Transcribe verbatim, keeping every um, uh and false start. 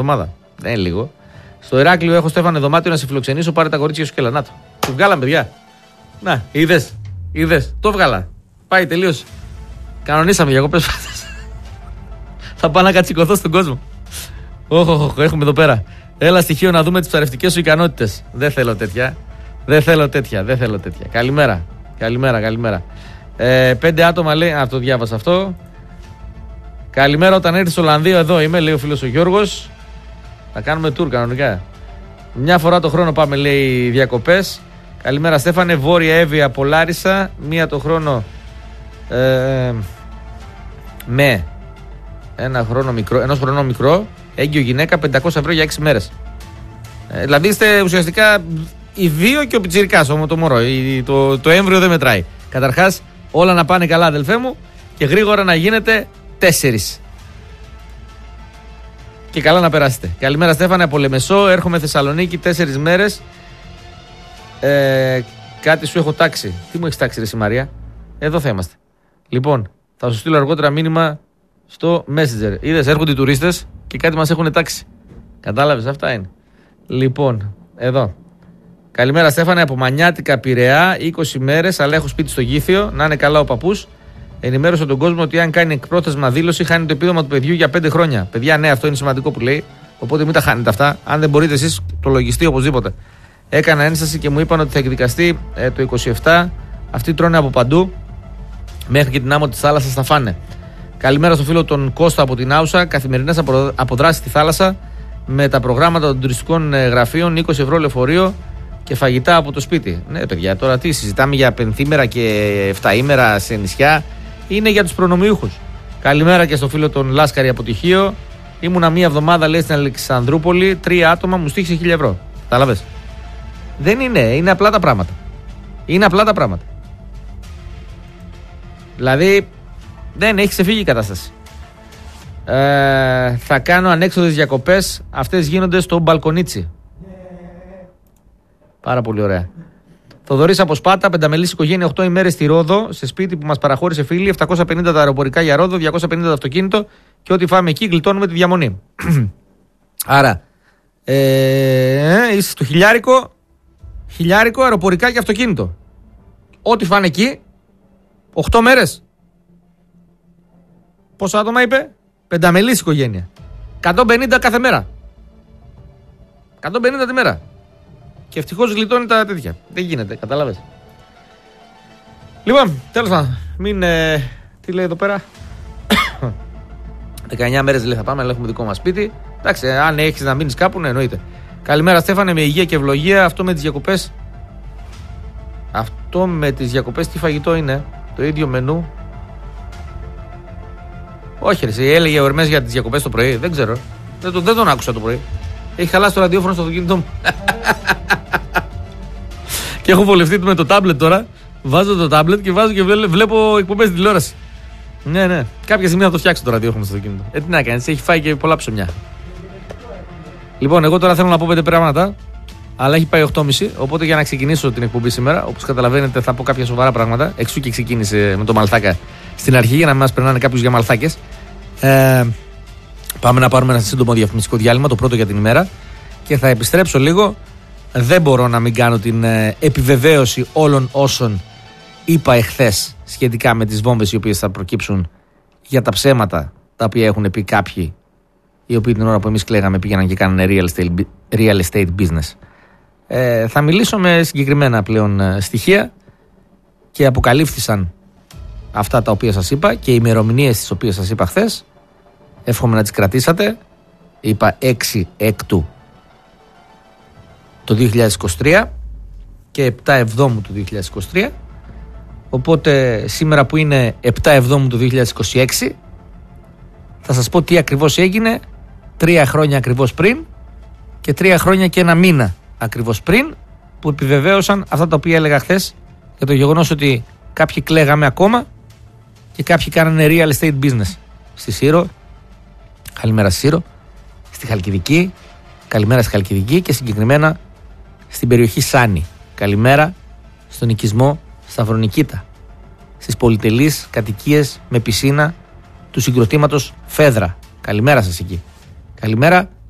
εβδομάδα. Δεν είναι λίγο. Στο Ηράκλειο έχω Στέφανε δωμάτιο να σε φιλοξενήσω. Πάρε τα κορίτσια σου και έλα. Να το. Του βγάλαμε, παιδιά. Να, είδες. Είδες. Το βγάλα. Πάει, τελείωσε. Κανονίσαμε διακοπές. Θα πάω να κατσικωθώ στον κόσμο. Όχι, όχι, έχουμε εδώ πέρα. Έλα στοιχείο να δούμε τις ψαρευτικές σου ικανότητες. Δεν θέλω τέτοια. Δεν θέλω τέτοια. Δεν θέλω τέτοια. Καλημέρα. Καλημέρα, καλημέρα. Ε, πέντε άτομα λέει. Α, το διάβασα αυτό. Καλημέρα, όταν έρθει στο Ολλανδίο, εδώ είμαι, λέει ο φίλος ο Γιώργος. Θα κάνουμε tour κανονικά. Μια φορά το χρόνο πάμε, λέει, διακοπές. Καλημέρα, Στέφανε. Βόρεια Εύβοια από Λάρισα. Μία το χρόνο. Ε, με ένα χρόνο μικρό, ενός χρονό μικρό. Έγκυο γυναίκα, πεντακόσια ευρώ για έξι μέρες. Ε, δηλαδή είστε ουσιαστικά οι δύο και ο πιτσιρικάς, το μωρό. Το, το έμβριο δεν μετράει. Καταρχάς, όλα να πάνε καλά, αδελφέ μου, και γρήγορα να γίνετε τέσσερις. Και καλά να περάσετε. Καλημέρα, Στέφανε, από Λεμεσό. Έρχομαι Θεσσαλονίκη τέσσερις μέρες. Ε, κάτι σου έχω τάξει. Τι μου έχεις τάξει, ρε Μαρία? Εδώ θα είμαστε. Λοιπόν, θα σου στείλω αργότερα μήνυμα στο Messenger. Είδες, έρχονται οι τουρίστες και κάτι μας έχουν τάξει. Κατάλαβες, αυτά είναι. Λοιπόν, εδώ. Καλημέρα, Στέφανε, από Μανιάτικα, Πειραιά. είκοσι μέρες, αλλά έχω σπίτι στο Γήθιο. Να είναι καλά ο παππούς. Ενημέρωσα τον κόσμο ότι αν κάνει εκπρόθεσμα δήλωση, χάνει το επίδομα του παιδιού για πέντε χρόνια. Παιδιά, ναι, αυτό είναι σημαντικό που λέει. Οπότε μην τα χάνετε αυτά. Αν δεν μπορείτε εσείς, το λογιστεί οπωσδήποτε. Έκανα ένσταση και μου είπαν ότι θα εκδικαστεί ε, το είκοσι επτά. Αυτοί τρώνε από παντού. Μέχρι και την άμμο της θάλασσας θα φάνε. Καλημέρα στο φίλο τον Κώστα από την Άουσα. Καθημερινές αποδράσεις στη θάλασσα με τα προγράμματα των τουριστικών γραφείων. είκοσι ευρώ λεωφορείο και φαγητά από το σπίτι. Ναι, παιδιά, τώρα τι συζητάμε για πενθήμερα και εφταήμερα σε νησιά? Είναι για τους προνομιούχους. Καλημέρα και στο φίλο τον Λάσκαρη από Τυχείο. Ήμουνα μία εβδομάδα, λέει, στην Αλεξανδρούπολη. Τρία άτομα, μου στήχησε χίλια ευρώ. Κατάλαβες? Δεν είναι, είναι απλά τα πράγματα. Είναι απλά τα πράγματα. Δηλαδή, δεν έχει ξεφύγει η κατάσταση. Ε, θα κάνω ανέξοδες διακοπές. Αυτές γίνονται στο Μπαλκονίτσι. Πάρα πολύ ωραία. Θοδωρής από Σπάτα, πενταμελής οικογένεια, οκτώ ημέρες στη Ρόδο, σε σπίτι που μας παραχώρησε φίλη, επτακόσια πενήντα τα αεροπορικά για Ρόδο, διακόσια πενήντα το αυτοκίνητο και ό,τι φάμε εκεί γλιτώνουμε τη διαμονή. Άρα, ε, είσαι στο χιλιάρικο, χιλιάρικο αεροπορικά και αυτοκίνητο. Ό,τι φάνε εκεί, οκτώ μέρες. Πόσα άτομα είπε? Πενταμελής οικογένεια. εκατόν πενήντα κάθε μέρα. εκατόν πενήντα τη μέρα. Και ευτυχώς γλιτώνει τα τέτοια. Δεν γίνεται, κατάλαβες. Λοιπόν, τέλος πάντων. Μην. Ε, τι λέει εδώ πέρα? δεκαεννιά μέρες λέει θα πάμε, αλλά έχουμε δικό μας σπίτι. Εντάξει, αν έχεις να μείνεις κάπου, ναι, εννοείται. Καλημέρα, Στέφανε, με υγεία και ευλογία. Αυτό με τις διακοπές. Αυτό με τις διακοπές τι φαγητό είναι? Το ίδιο μενού? Όχι, ρε, έλεγε ο Ερμές για τις διακοπές το πρωί. Δεν ξέρω. Δεν, το, δεν τον άκουσα το πρωί. Έχει χαλάσει το ραδιόφωνο στο αυτοκίνητό μου. Και έχω βολευτεί με το τάμπλετ τώρα. Βάζω το τάμπλετ και βάζω και βλέπω εκπομπές στη τηλεόραση. Ναι, ναι. Κάποια στιγμή θα το φτιάξω το ραδιόφωνο στο αυτοκίνητο. Ε, τι να κάνεις, έχει φάει και πολλά ψωμιά. Λοιπόν, εγώ τώρα θέλω να πω πέντε πράγματα. Αλλά έχει πάει οκτώ και μισή. Οπότε για να ξεκινήσω την εκπομπή σήμερα, όπως καταλαβαίνετε, θα πω κάποια σοβαρά πράγματα. Εξού και ξεκίνησε με το Μαλθάκα στην αρχή, για να μην μας περνάνε κάποιους για μαλθάκες. Ε, πάμε να πάρουμε ένα σύντομο διαφημιστικό διάλειμμα, το πρώτο για την ημέρα. Και θα επιστρέψω λίγο. Δεν μπορώ να μην κάνω την ε, επιβεβαίωση όλων όσων είπα εχθές σχετικά με τις βόμβες οι οποίες θα προκύψουν, για τα ψέματα τα οποία έχουν πει κάποιοι, οι οποίοι την ώρα που εμείς κλαίγαμε πήγαιναν και κάνανε real estate, real estate business. Ε, θα μιλήσω με συγκεκριμένα πλέον ε, στοιχεία και αποκαλύφθησαν αυτά τα οποία σας είπα και οι ημερομηνίες τις οποίες σας είπα χθες. Εύχομαι να τις κρατήσατε. Είπα έξι έκτου το δύο χιλιάδες είκοσι τρία και επτά εβδόμου του δύο χιλιάδες είκοσι τρία. Οπότε σήμερα που είναι επτά εβδόμου του δύο χιλιάδες είκοσι έξι θα σας πω τι ακριβώς έγινε τρία χρόνια ακριβώς πριν και τρία χρόνια και ένα μήνα ακριβώς πριν, που επιβεβαίωσαν αυτά τα οποία έλεγα χθες για το γεγονός ότι κάποιοι κλαίγαμε ακόμα και κάποιοι κάνανε real estate business στη Σύρο. Καλημέρα στη Σύρο, στη Χαλκιδική. Καλημέρα στη Χαλκιδική και συγκεκριμένα στην περιοχή Σάνη. Καλημέρα στον οικισμό Σταυρονικήτα, στις πολυτελείς κατοικίες με πισίνα του συγκροτήματος Φέδρα. Καλημέρα σας εκεί. Καλημέρα